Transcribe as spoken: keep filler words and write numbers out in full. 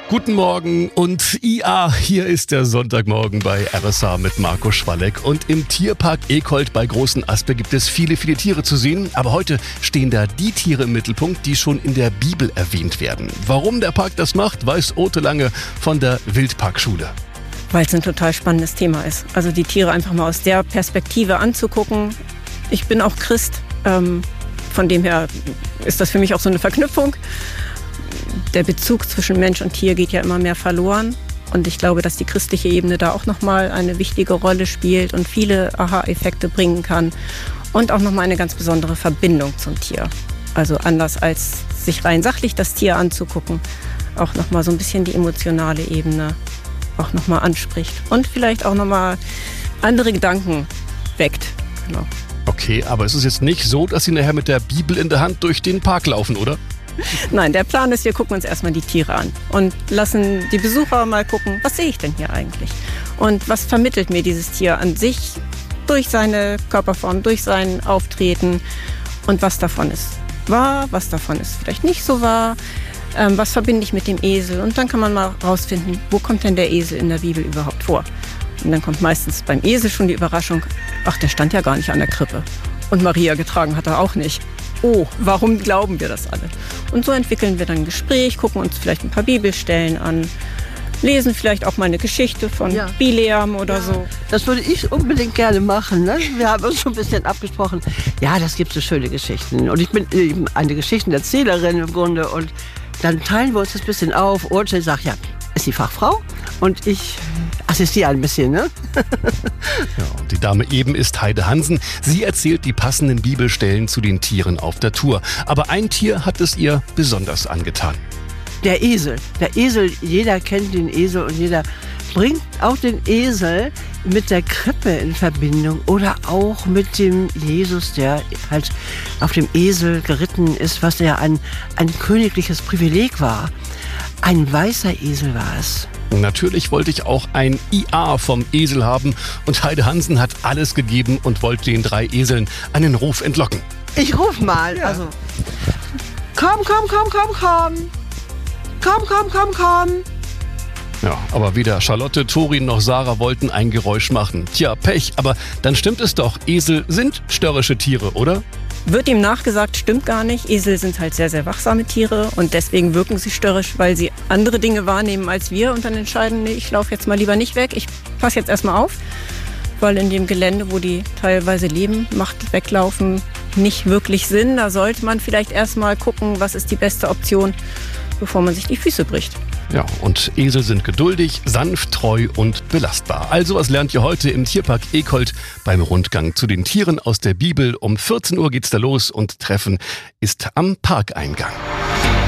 Guten Morgen und ja, hier ist der Sonntagmorgen bei R S A mit Marco Schwalleck. Und im Tierpark Ekold bei Großen Aspe gibt es viele, viele Tiere zu sehen. Aber heute stehen da die Tiere im Mittelpunkt, die schon in der Bibel erwähnt werden. Warum der Park das macht, weiß Ote Lange von der Wildparkschule. Weil es ein total spannendes Thema ist. Also die Tiere einfach mal aus der Perspektive anzugucken. Ich bin auch Christ, ähm, von dem her ist das für mich auch so eine Verknüpfung. Der Bezug zwischen Mensch und Tier geht ja immer mehr verloren. Und ich glaube, dass die christliche Ebene da auch nochmal eine wichtige Rolle spielt und viele Aha-Effekte bringen kann. Und auch nochmal eine ganz besondere Verbindung zum Tier. Also anders als sich rein sachlich das Tier anzugucken, auch nochmal so ein bisschen die emotionale Ebene auch nochmal anspricht. Und vielleicht auch nochmal andere Gedanken weckt. Genau. Okay, aber es ist jetzt nicht so, dass Sie nachher mit der Bibel in der Hand durch den Park laufen, oder? Nein, der Plan ist, wir gucken uns erstmal die Tiere an und lassen die Besucher mal gucken, was sehe ich denn hier eigentlich? Und was vermittelt mir dieses Tier an sich durch seine Körperform, durch sein Auftreten und was davon ist wahr, was davon ist vielleicht nicht so wahr, ähm, was verbinde ich mit dem Esel? Und dann kann man mal rausfinden, wo kommt denn der Esel in der Bibel überhaupt vor? Und dann kommt meistens beim Esel schon die Überraschung, ach, der stand ja gar nicht an der Krippe. Und Maria getragen hat er auch nicht. Oh, warum glauben wir das alle? Und so entwickeln wir dann ein Gespräch, gucken uns vielleicht ein paar Bibelstellen an, lesen vielleicht auch mal eine Geschichte von ja. Bileam oder ja. so. Das würde ich unbedingt gerne machen. Ne? Wir haben uns schon ein bisschen abgesprochen. Ja, das gibt so schöne Geschichten. Und ich bin eben eine Geschichtenerzählerin im Grunde. Und dann teilen wir uns das ein bisschen auf. Urte sagt, ja, ist die Fachfrau. Und ich assistiere ein bisschen, ne? Ja, und die Dame eben ist Heide Hansen. Sie erzählt die passenden Bibelstellen zu den Tieren auf der Tour. Aber ein Tier hat es ihr besonders angetan. Der Esel. Der Esel, jeder kennt den Esel und jeder bringt auch den Esel mit der Krippe in Verbindung oder auch mit dem Jesus, der halt auf dem Esel geritten ist, was ja ein, ein königliches Privileg war. Ein weißer Esel war es. Natürlich wollte ich auch ein I A vom Esel haben und Heide Hansen hat alles gegeben und wollte den drei Eseln einen Ruf entlocken. Ich ruf mal, ja. also komm, komm, komm, komm, komm, komm, komm, komm, komm. Ja, aber weder Charlotte, Torin noch Sarah wollten ein Geräusch machen. Tja, Pech, aber dann stimmt es doch, Esel sind störrische Tiere, oder? Wird ihm nachgesagt, stimmt gar nicht. Esel sind halt sehr, sehr wachsame Tiere und deswegen wirken sie störrisch, weil sie andere Dinge wahrnehmen als wir und dann entscheiden, nee, ich laufe jetzt mal lieber nicht weg, ich passe jetzt erstmal auf, weil in dem Gelände, wo die teilweise leben, macht Weglaufen nicht wirklich Sinn. Da sollte man vielleicht erstmal gucken, was ist die beste Option, bevor man sich die Füße bricht. Ja, und Esel sind geduldig, sanft, treu und belastbar. Also was lernt ihr heute im Tierpark Ekold beim Rundgang zu den Tieren aus der Bibel? Um vierzehn Uhr geht's da los und Treffen ist am Parkeingang.